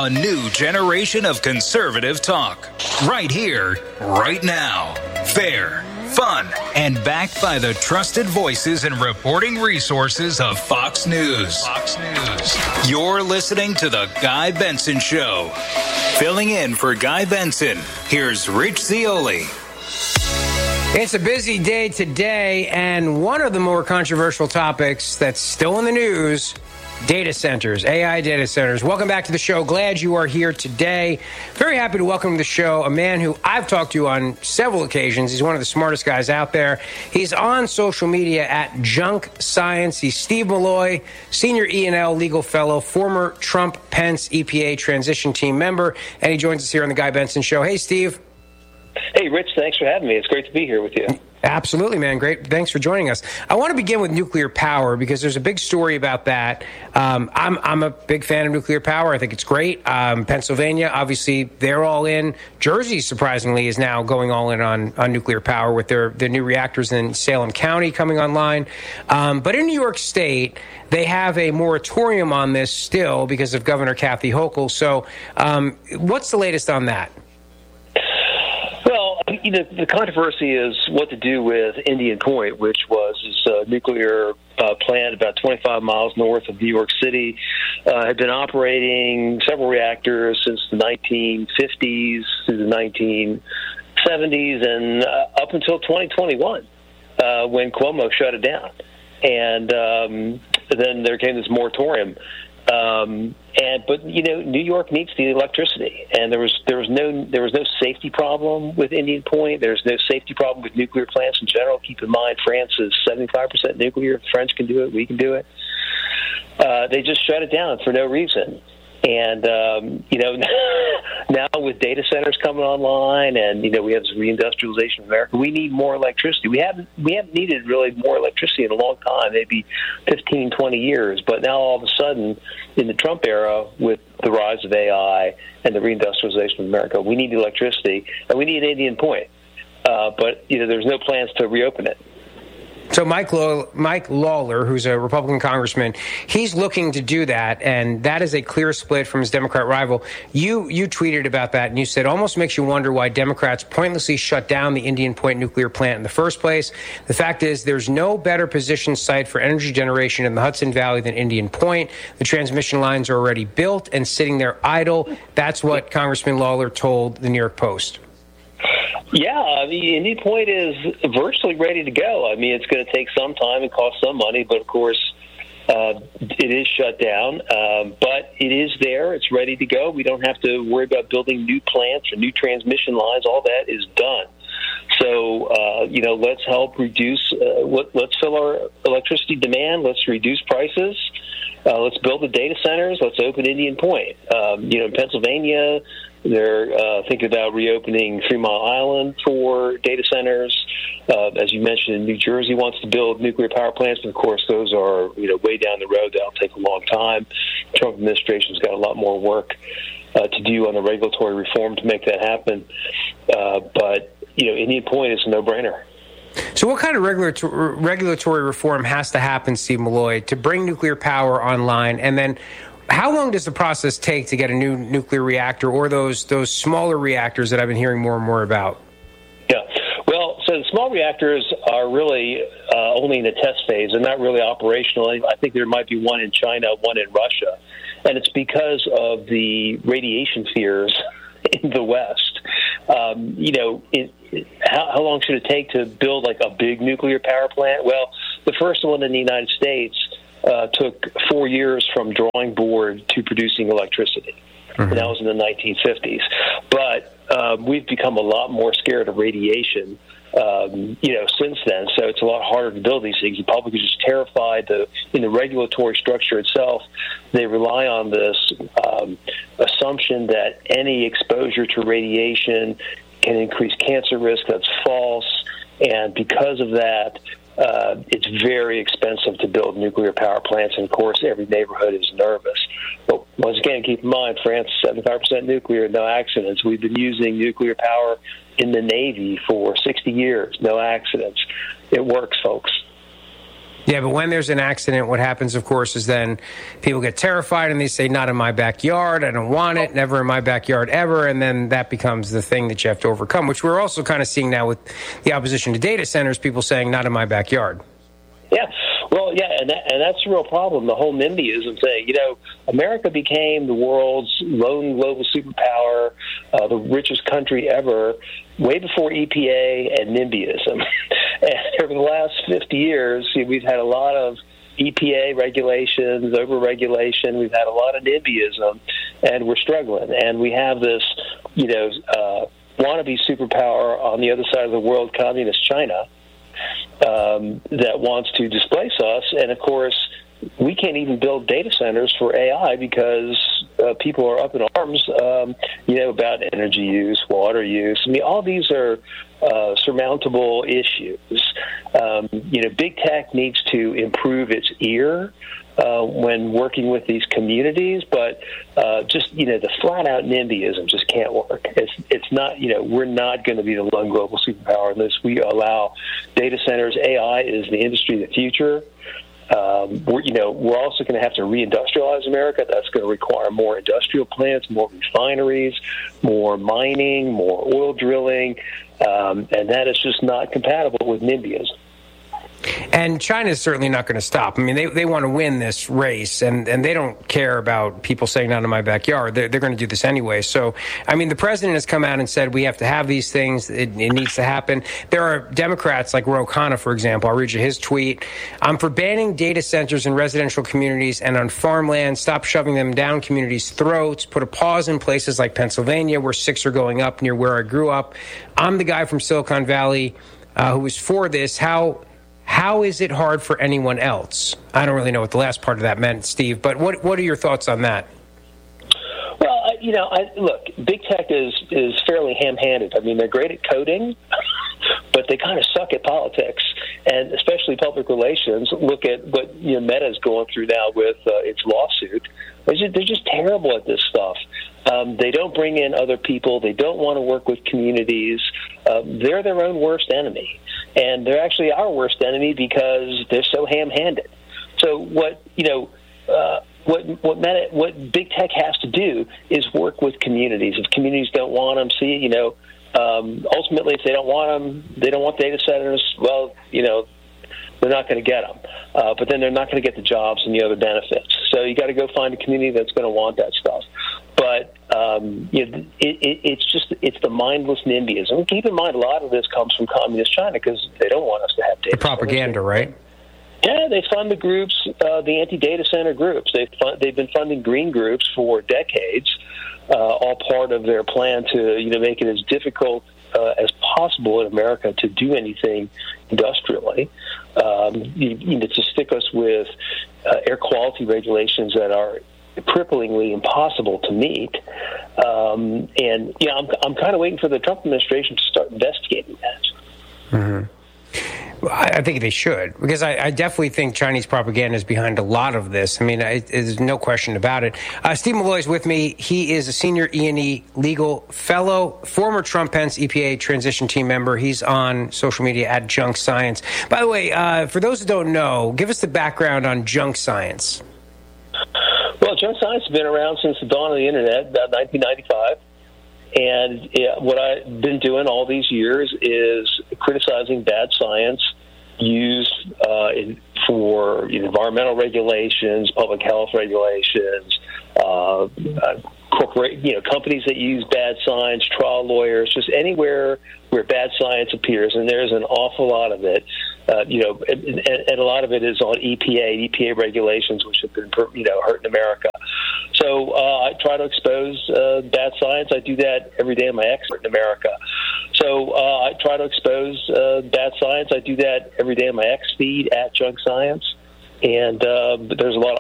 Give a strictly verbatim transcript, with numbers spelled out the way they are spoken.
A new generation of conservative talk. Right here, right now. Fair, fun, and backed by the trusted voices and reporting resources of Fox News. Fox News. You're listening to The Guy Benson Show. Filling in for Guy Benson, here's Rich Zeoli. It's a busy day today, and one of the more controversial topics that's still in the news, data centers, A I data centers. Welcome back to the show. Glad you are here today. Very happy to welcome to the show a man who I've talked to on several occasions. He's one of the smartest guys out there. He's on social media at Junk Science. He's Steve Milloy, Senior E and L Legal Fellow, former Trump-Pence E P A transition team member, and he joins us here on the Guy Benson Show. Hey, Steve. Hey, Rich, thanks for having me. It's great to be here with you. Absolutely, man. Great. Thanks for joining us. I want to begin with nuclear power because there's a big story about that. Um, I'm, I'm a big fan of nuclear power. I think it's great. Um, Pennsylvania, obviously, they're all in. Jersey, surprisingly, is now going all in on, on nuclear power with their, their new reactors in Salem County coming online. Um, but in New York State, they have a moratorium on this still because of Governor Kathy Hochul. So um, what's the latest on that? Well, you know, the controversy is what to do with Indian Point, which was this uh, nuclear uh, plant about twenty-five miles north of New York City. Uh, had been operating several reactors since the nineteen fifties through the nineteen seventies and uh, up until twenty twenty-one uh, when Cuomo shut it down. And um, then there came this moratorium. Um, and but you know, New York needs the electricity, and there was there was no there was no safety problem with Indian Point. There's no safety problem with nuclear plants in general. Keep in mind, France is seventy-five percent nuclear. If the French can do it, we can do it. Uh, they just shut it down for no reason. And, um, you know, now with data centers coming online and, you know, we have this reindustrialization of America, we need more electricity. We haven't we haven't needed really more electricity in a long time, maybe fifteen, twenty years. But now all of a sudden, in the Trump era, with the rise of A I and the reindustrialization of America, we need electricity, and we need Indian Point. Uh, but, you know, there's no plans to reopen it. So Mike Law- Mike Lawler, who's a Republican congressman, he's looking to do that, and that is a clear split from his Democrat rival. You you tweeted about that, and you said, almost makes you wonder why Democrats pointlessly shut down the Indian Point nuclear plant in the first place. The fact is, there's no better positioned site for energy generation in the Hudson Valley than Indian Point. The transmission lines are already built and sitting there idle. That's what Congressman Lawler told the New York Post. Yeah, the Indian Point is virtually ready to go. I mean, it's going to take some time and cost some money, but of course, uh, it is shut down. Um, but it is there. It's ready to go. We don't have to worry about building new plants or new transmission lines. All that is done. So, uh, you know, let's help reduce, uh, let, let's fill our electricity demand. Let's reduce prices. Uh, let's build the data centers. Let's open Indian Point. Um, you know, in Pennsylvania, they're uh, thinking about reopening Three Mile Island for data centers. Uh, as you mentioned, New Jersey wants to build nuclear power plants, but of course those are, you know, way down the road. That'll take a long time. The Trump administration's got a lot more work uh, to do on the regulatory reform to make that happen. Uh, but, you know, Indian Point is a no-brainer. So what kind of regulatory, regulatory reform has to happen, Steve Milloy, to bring nuclear power online? And then how long does the process take to get a new nuclear reactor or those those smaller reactors that I've been hearing more and more about? Yeah. Well, so the small reactors are really uh, only in a test phase. They're not really operational. I think there might be one in China, one in Russia. And it's because of the radiation fears in the West. Um, you know, it, it, how, how long should it take to build like a big nuclear power plant? Well, the first one in the United States uh, took four years from drawing board to producing electricity. Mm-hmm. And that was in the nineteen fifties. But uh, we've become a lot more scared of radiation, um, you know, since then. So it's a lot harder to build these things. The public is just terrified. The, in the regulatory structure itself, they rely on this um, assumption that any exposure to radiation can increase cancer risk. That's false. And because of that, uh, it's very expensive to build nuclear power plants. And, of course, every neighborhood is nervous. But once again, keep in mind, France is seventy-five percent nuclear, no accidents. We've been using nuclear power in the Navy for sixty years, no accidents. It works, folks. Yeah, but when there's an accident, what happens, of course, is then people get terrified and they say, not in my backyard, I don't want it, never in my backyard ever, and then that becomes the thing that you have to overcome, which we're also kind of seeing now with the opposition to data centers, people saying, not in my backyard. Yeah, well, yeah, and, that, and that's the real problem, the whole NIMBYism thing. You know, America became the world's lone global superpower, uh, the richest country ever, way before E P A and NIMBYism. And over the last fifty years, we've had a lot of E P A regulations, over-regulation. We've had a lot of NIMBYism, and we're struggling. And we have this, you know, uh, wannabe superpower on the other side of the world, communist China, Um, that wants to displace us. And, of course, we can't even build data centers for A I because uh, people are up in arms, um, you know, about energy use, water use. I mean, all these are uh, surmountable issues. Um, you know, big tech needs to improve its ear Uh, when working with these communities, but uh, just, you know, the flat-out NIMBYism just can't work. It's it's not, you know, we're not going to be the lone global superpower unless we allow data centers. A I is the industry of the future. Um, we're, you know, we're also going to have to reindustrialize America. That's going to require more industrial plants, more refineries, more mining, more oil drilling, um, and that is just not compatible with NIMBYism. And China is certainly not going to stop. I mean, they they want to win this race, and, and they don't care about people saying not in my backyard. They're, they're going to do this anyway. So, I mean, the president has come out and said we have to have these things. It, it needs to happen. There are Democrats like Ro Khanna, for example. I'll read you his tweet. I'm for banning data centers in residential communities and on farmland. Stop shoving them down communities' throats. Put a pause in places like Pennsylvania where six are going up near where I grew up. I'm the guy from Silicon Valley uh, who was for this. How... How is it hard for anyone else? I don't really know what the last part of that meant, Steve, but what what are your thoughts on that? Well, I, you know, I, look, big tech is, is fairly ham-handed. I mean, they're great at coding, but they kind of suck at politics, and especially public relations. Look at what, you know, Meta is going through now with uh, its lawsuit. They're just, they're just terrible at this stuff. Um, they don't bring in other people. They don't want to work with communities. Uh, they're their own worst enemy. And they're actually our worst enemy because they're so ham-handed. So what, you know, uh, what what Meta, what big tech has to do is work with communities. If communities don't want them, see, you know, um, ultimately if they don't want them, they don't want data centers, well, you know, they're not going to get them. Uh, but then they're not going to get the jobs and the other benefits. So you got to go find a community that's going to want that stuff. But um, you know, it, it, it's just it's the mindless NIMBYism. And keep in mind, a lot of this comes from communist China because they don't want us to have data. The propaganda, right? Yeah, they fund the groups, uh, the anti-data center groups. They've fun- they've been funding green groups for decades, uh, all part of their plan to, you know, make it as difficult uh, as possible in America to do anything industrially. Um, you, you know, to stick us with uh, air quality regulations that are cripplingly impossible to meet. Um, and, yeah, I'm, I'm kind of waiting for the Trump administration to start investigating that. Mm-hmm. Well, I think they should, because I, I definitely think Chinese propaganda is behind a lot of this. I mean, I, there's no question about it. Uh, Steve Milloy is with me. He is a senior E and E legal fellow, former Trump-Pence E P A transition team member. He's on social media at Junk Science. By the way, uh, for those who don't know, give us the background on Junk Science. Well, Junk Science has been around since the dawn of the Internet, about nineteen ninety-five. And yeah, what I've been doing all these years is criticizing bad science used uh, in, for you know, environmental regulations, public health regulations, uh, uh, corporate, you know, companies that use bad science, trial lawyers, just anywhere where bad science appears, and there's an awful lot of it. Uh, you know, and, and a lot of it is on E P A, E P A regulations, which have been, you know, hurting America. So uh, I try to expose uh, bad science. I do that every day in my X in America. So uh, I try to expose uh, bad science. I do that every day in my X feed at Junk Science. And uh, there's a lot of